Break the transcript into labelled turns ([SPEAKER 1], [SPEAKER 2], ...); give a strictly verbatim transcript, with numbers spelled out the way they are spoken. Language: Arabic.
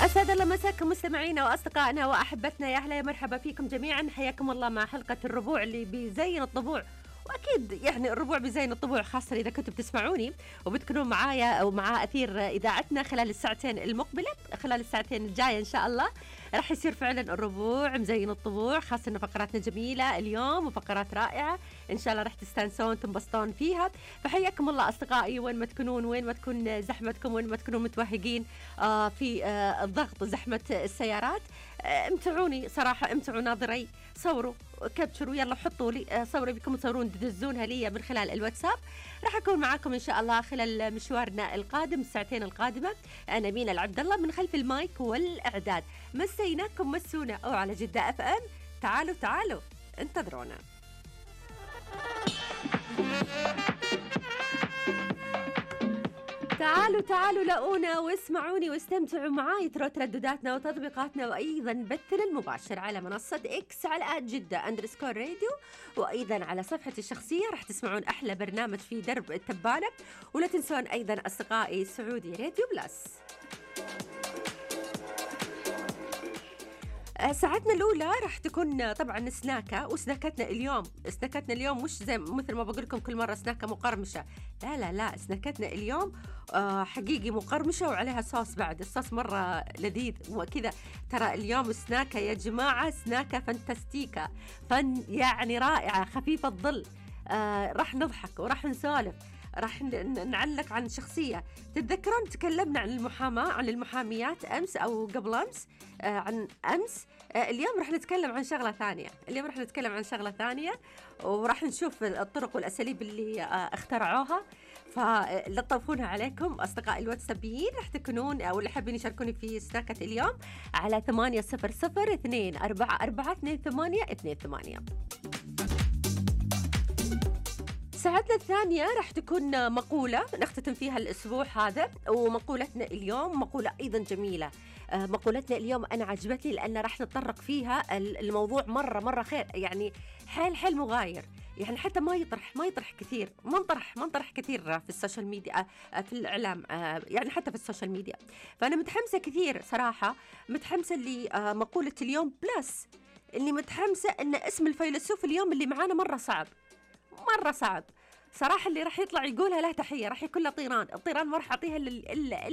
[SPEAKER 1] أسعد الله مساكم مستمعينا وأصدقائنا وأحبتنا، يا أهلا يا مرحبا فيكم جميعا. حياكم الله مع حلقة الربوع اللي بيزين الطبوع، وأكيد يعني الربوع بيزين الطبوع، خاصة إذا كنتوا بتسمعوني وبتكونوا معايا أو مع أثير إذاعتنا خلال الساعتين المقبلة، خلال الساعتين الجاية إن شاء الله راح يصير فعلا الربوع مزين الطبوع، خاصة إن فقراتنا جميلة اليوم وفقرات رائعة إن شاء الله راح تستانسون تنبسطون فيها. فحياكم الله أصدقائي، وين ما تكونون، وين ما تكون زحمتكم، وين ما تكونوا متوهقين آه في آه الضغط زحمة السيارات، آه امتعوني صراحة، امتعوا ناظري، صوروا كابتشروا، يلا حطوا لي آه صوري بكم تصورون تدزونها لي من خلال الواتساب. راح أكون معاكم إن شاء الله خلال مشوارنا القادم الساعتين القادمة. أنا مينا العبد الله من خلف المايك والإعداد. مسيناكم مسونا أو على جدة أف أم. تعالوا تعالوا انتظرونا. تعالوا تعالوا لقونا واسمعوني واستمتعوا معاي، ترى تردداتنا وتطبيقاتنا، وأيضا بثنا المباشر على منصة إكس على آت جدة أندرسكور راديو، وأيضا على صفحتي الشخصية راح تسمعون أحلى برنامج في درب التبانة. ولا تنسون أيضا أصدقائي سعودي راديو بلس. ساعتنا الأولى راح تكون طبعا سناكة، وسناكتنا اليوم سناكتنا اليوم مش زي مثل ما بقول لكم كل مرة سناكة مقرمشة، لا لا لا، سناكتنا اليوم آه حقيقي مقرمشة وعليها صوص بعد، الصوص مرة لذيذ وكذا. ترى اليوم سناكة يا جماعة، سناكة فانتاستيكا، فن يعني رائعة خفيفة الظل. آه راح نضحك وراح نسولف، راح نعلق عن شخصية. تتذكرون تكلمنا عن المحاماة، عن المحاميات أمس أو قبل أمس، آه عن أمس. آه اليوم راح نتكلم عن شغلة ثانية، اليوم راح نتكلم عن شغلة ثانية وراح نشوف الطرق والأساليب اللي آه اخترعوها، فلطفونها عليكم أصدقاء الواتسابيين. راح تكونون أو اللي حابين يشاركوني في سناكة اليوم على ثمانية صفر صفر اثنين أربعة أربعة اثنين ثمانية اثنين ثمانية. ساعتنا الثانية راح تكون مقولة نختتم فيها الأسبوع هذا، ومقولتنا اليوم مقولة أيضا جميلة. آه مقولتنا اليوم أنا عجبتني لأن راح نتطرق فيها الموضوع مرة مرة خير، يعني حيل حيل مغاير، يعني حتى ما يطرح ما يطرح كثير، ما نطرح ما نطرح كثير في السوشيال ميديا، آه في الإعلام، آه يعني حتى في السوشيال ميديا. فأنا متحمسة كثير صراحة، متحمسة لمقولة اليوم بلس، اللي متحمسة أن اسم الفيلسوف اليوم اللي معانا مرة صعب، مرة صعب صراحة. اللي راح يطلع يقولها له تحية، راح يكون له طيران، الطيران ما راح أعطيها إلا